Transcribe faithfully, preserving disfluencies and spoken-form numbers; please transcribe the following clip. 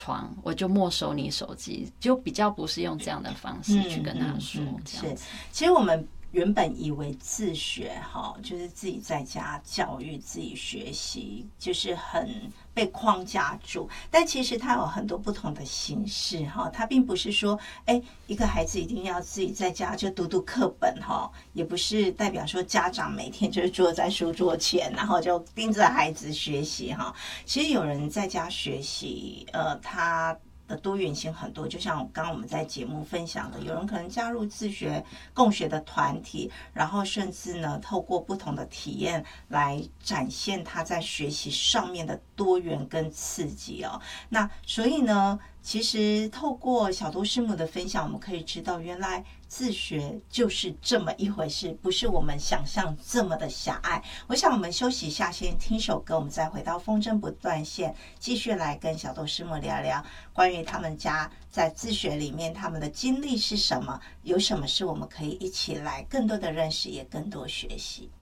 床我就没收你手机，就比较不是用这样的方式去跟他说。 嗯嗯嗯、 这样子是，其实我们原本以为自学哈，就是自己在家教育自己学习，就是很被框架住。但其实它有很多不同的形式哈，它并不是说，哎，一个孩子一定要自己在家就读读课本哈，也不是代表说家长每天就是坐在书桌前，然后就盯着孩子学习哈。其实有人在家学习，呃，他的多元性很多，就像刚刚我们在节目分享的，有人可能加入自学共学的团体，然后甚至呢透过不同的体验来展现他在学习上面的多元跟刺激哦。那所以呢，其实透过小多师母的分享，我们可以知道原来自学就是这么一回事，不是我们想象这么的狭隘。我想我们休息一下，先听首歌，我们再回到风筝不断线，继续来跟小多师母聊聊关于他们家在自学里面他们的经历是什么，有什么是我们可以一起来更多的认识，也更多学习。